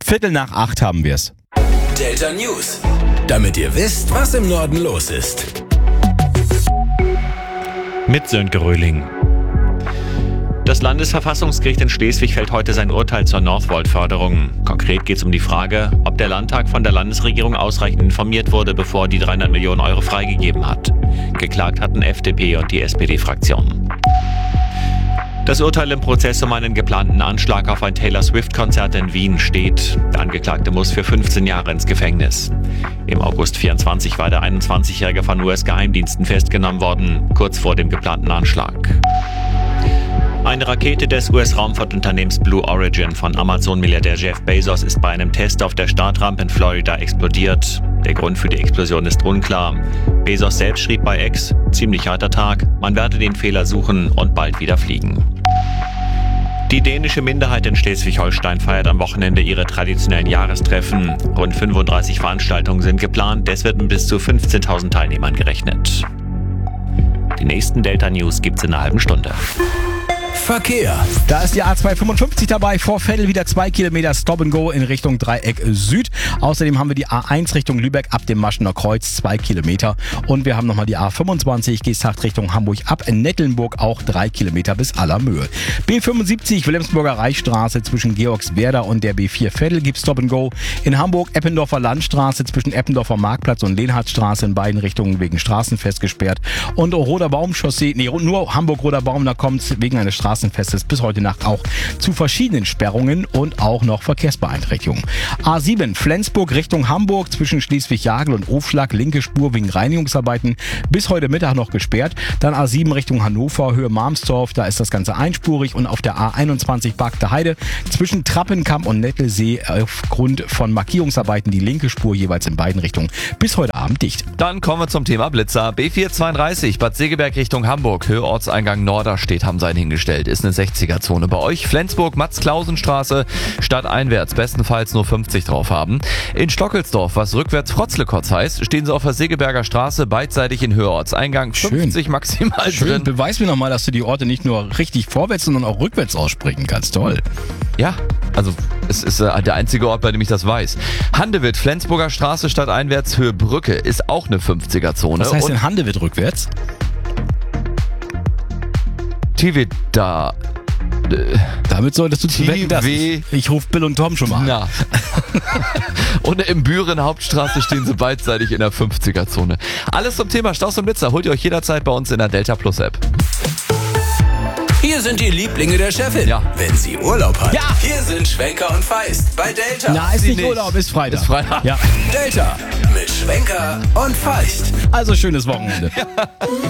7:15 haben wir es. Delta News. Damit ihr wisst, was im Norden los ist. Mit Sönke Röhling. Das Landesverfassungsgericht in Schleswig fällt heute sein Urteil zur Northvolt-Förderung. Konkret geht es um die Frage, ob der Landtag von der Landesregierung ausreichend informiert wurde, bevor er die 300 Millionen Euro freigegeben hat. Geklagt hatten FDP und die SPD-Fraktion. Das Urteil im Prozess um einen geplanten Anschlag auf ein Taylor Swift-Konzert in Wien steht. Der Angeklagte muss für 15 Jahre ins Gefängnis. Im August 24 war der 21-Jährige von US-Geheimdiensten festgenommen worden, kurz vor dem geplanten Anschlag. Eine Rakete des US-Raumfahrtunternehmens Blue Origin von Amazon-Milliardär Jeff Bezos ist bei einem Test auf der Startrampe in Florida explodiert. Der Grund für die Explosion ist unklar. Bezos selbst schrieb bei X: ziemlich harter Tag, man werde den Fehler suchen und bald wieder fliegen. Die dänische Minderheit in Schleswig-Holstein feiert am Wochenende ihre traditionellen Jahrestreffen. Rund 35 Veranstaltungen sind geplant, es wird mit bis zu 15.000 Teilnehmern gerechnet. Die nächsten Delta News gibt's in einer halben Stunde. Verkehr. Da ist die A255 dabei, vor Veddel wieder 2 Kilometer Stop and Go in Richtung Dreieck Süd. Außerdem haben wir die A1 Richtung Lübeck ab dem Maschener Kreuz 2 Kilometer. Und wir haben nochmal die A25 Geesthacht Richtung Hamburg ab Nettelnburg auch 3 Kilometer bis Allermöhe. B75 Wilhelmsburger Reichsstraße zwischen Georgswerda und der B4 Veddel gibt Stop and Go. In Hamburg Eppendorfer Landstraße zwischen Eppendorfer Marktplatz und Lenhardtstraße in beiden Richtungen wegen Straßenfest gesperrt. Und Roder Baum-Chaussee, nur Hamburg-Roder Baum, da kommt es wegen eines Straßenfestes bis heute Nacht auch zu verschiedenen Sperrungen und auch noch Verkehrsbeeinträchtigungen. A7 Flensburg Richtung Hamburg zwischen Schleswig-Jagel und Ofschlag, linke Spur wegen Reinigungsarbeiten bis heute Mittag noch gesperrt. Dann A7 Richtung Hannover, Höhe Marmstorf, da ist das Ganze einspurig und auf der A21 Bagde Heide zwischen Trappenkamp und Nettelsee aufgrund von Markierungsarbeiten die linke Spur jeweils in beiden Richtungen bis heute Abend dicht. Dann kommen wir zum Thema Blitzer. B432 Bad Segeberg Richtung Hamburg, Höhe Ortseingang Norderstedt haben sie einen hingestellt. Ist eine 60er-Zone bei euch. Flensburg, Max-Klausen-Straße, stadteinwärts, bestenfalls nur 50 drauf haben. In Stockelsdorf, was rückwärts Frotzlekotz heißt, stehen sie auf der Segeberger Straße, beidseitig in Höhe Ortseingang, 50 maximal Schön. drin. Beweis mir nochmal, dass du die Orte nicht nur richtig vorwärts, sondern auch rückwärts aussprechen kannst. Toll. Ja, also es ist der einzige Ort, bei dem ich das weiß. Handewitt, Flensburger Straße, stadteinwärts, Höhe Brücke, ist auch eine 50er-Zone. Was heißt denn Handewitt rückwärts? Tivida. Damit solltest du zu wetten, dass TV. ich rufe Bill und Tom schon mal an. Na. Und im Büren Hauptstraße stehen sie beidseitig in der 50er-Zone. Alles zum Thema Staus und Blitzer holt ihr euch jederzeit bei uns in der Delta Plus App. Hier sind die Lieblinge der Chefin. Ja. Wenn sie Urlaub hat. Ja. Hier sind Schwenker und Feist bei Delta. Na, ist nicht nicht. Urlaub, ist Freitag. Ist Freitag. Ja. Delta mit Schwenker und Feist. Also schönes Wochenende.